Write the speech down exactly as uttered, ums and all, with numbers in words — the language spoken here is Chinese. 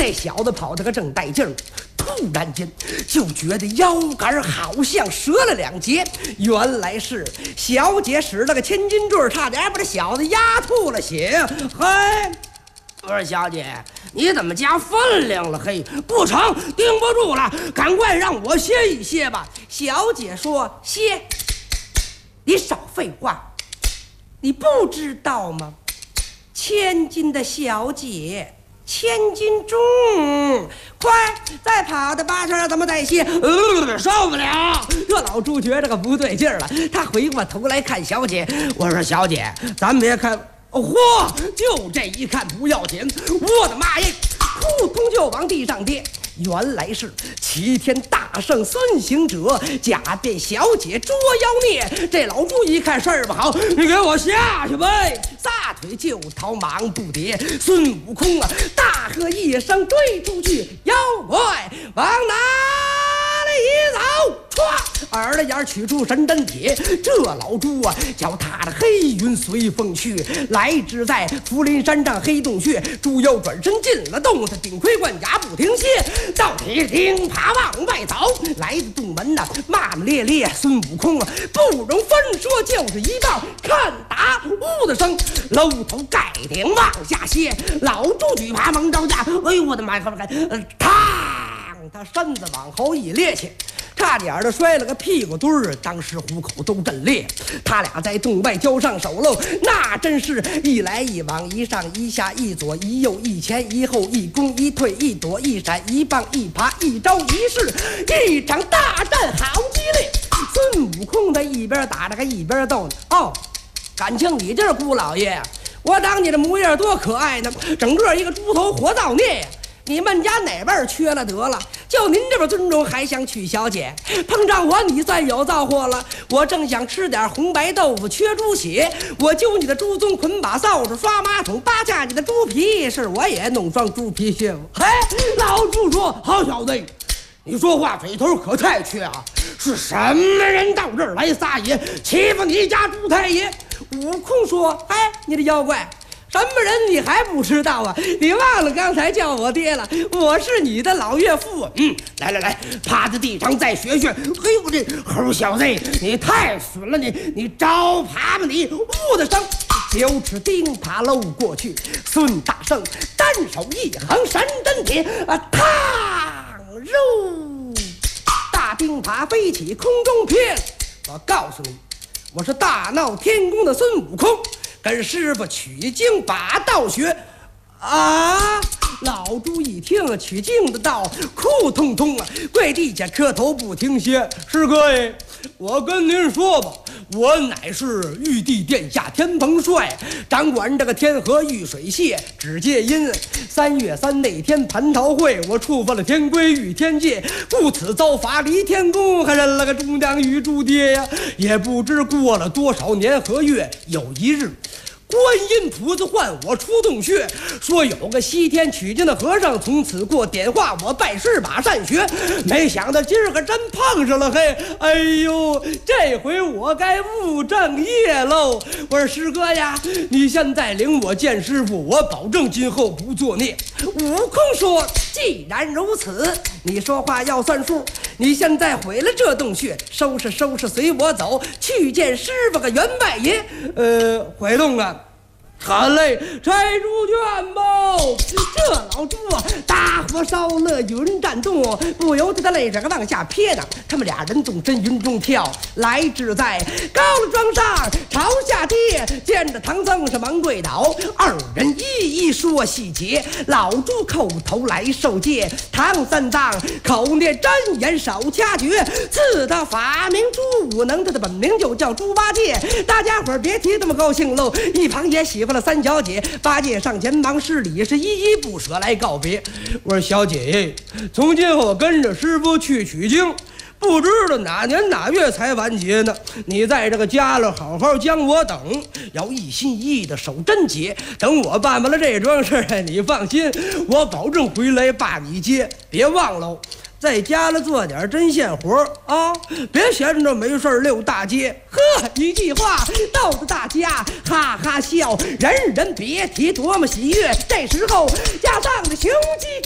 这小子跑得可正带劲儿，突然间就觉得腰杆好像折了两截，原来是小姐使了个千斤坠，差点把这小子压吐了血。嘿，我说小姐，你怎么加分量了？嘿，不成，顶不住了，赶快让我歇一歇吧。小姐说：“歇，你少废话，你不知道吗？千金的小姐。”千斤重，快再跑的八成怎么再歇？呃，受不了！这老朱觉着个不对劲儿了，他回过头来看小姐，我说小姐，咱别看，哦嚯，就这一看不要紧，我的妈呀，扑通就往地上跌。原来是齐天大圣孙行者假变小姐捉妖孽。这老朱一看事儿不好，你给我下去呗！撒腿就逃，忙不迭。孙悟空啊，大喝一声，追出去，妖怪往哪里走？歘，耳朵眼取出神针铁。这老朱啊，脚踏着黑云随风去，来至在福林山上黑洞穴。猪妖转身进了洞，他顶盔贯甲不停歇。到底听爬往外走，来到洞门呐，骂骂咧咧。孙悟空啊，不容分说，就是一道看打呜的声，搂头盖顶往下歇。老朱举爬猛招架，哎呦我的妈呀！呃，嘡，他身子往后一趔趄，差点的摔了个屁股墩儿，当时虎口都震裂。他俩在洞外交上手喽，那真是一来一往，一上一下，一左一右，一前一后，一攻一退，一躲一闪，一棒一爬，一招一式，一场大战好激烈。孙悟空他一边打着还一边逗呢，哦，感情你这是姑老爷，我当你的模样多可爱呢，整个一个猪头活造孽呀！你们家哪辈儿缺了得了？就您这么尊重，还想娶小姐？碰上我，你算有造货了。我正想吃点红白豆腐，缺猪血，我揪你的猪鬃，捆把扫帚，刷马桶，扒下你的猪皮，是我也弄双猪皮靴子。嘿，老朱说：“好小子，你说话嘴头可太缺啊！是什么人到这儿来撒野，欺负你家猪太爷？”悟空说：“哎，你这妖怪！什么人你还不知道啊？你忘了刚才叫我爹了？我是你的老岳父。嗯，来来来，趴在地上再学学。嘿，我这猴小子，你太损了你！你招爬吧你！呜的声，九尺钉耙搂过去。孙大圣单手一横，神针铁啊，嘡肉，大钉耙飞起空中飘。我告诉你，我是大闹天宫的孙悟空。跟师傅取经把道学啊！老朱一听取经的道，哭通通啊，跪地下磕头不停歇。师哥爷，我跟您说吧，我乃是玉帝殿下天蓬帅，掌管这个天河玉水榭。只借因三月三那天蟠桃会，我触犯了天规与天界，故此遭罚离天宫，还认了个猪娘与猪爹呀！也不知过了多少年和月，有一日。观音菩萨唤我出洞穴，说有个西天取经的和尚从此过点化我，拜师把善学。没想到今儿个真碰上了，嘿，哎呦，这回我该务正业喽！我说师哥呀，你现在领我见师傅，我保证今后不作孽。悟空说：“既然如此，你说话要算数。你现在毁了这洞穴，收拾收拾，随我走去见师傅个员外爷。呃，回洞啊！”好嘞，拆猪圈吧！这老猪啊，大火烧了云栈洞，不由得他泪水往下撇呢。他们俩人纵身云中跳，来至在高了庄上朝下跌，见着唐僧是忙跪倒，二人一一说细节。老猪叩头来受戒，唐三藏口念真言手掐诀，赐他法名猪武能，他的本名就叫猪八戒。大家伙别提这么高兴喽！一旁也喜欢了三小姐，八戒上前忙施礼，是依依不舍来告别。我说小姐姐，从今后跟着师傅去取经，不知道哪年哪月才完结呢？你在这个家了好好将我等，要一心一意的守贞节。等我办完了这桩事，你放心，我保证回来把你接。别忘了在家里做点针线活啊，别闲着没事溜大街。呵，一句话逗得大家哈哈笑，人人别提多么喜悦。这时候加上的雄鸡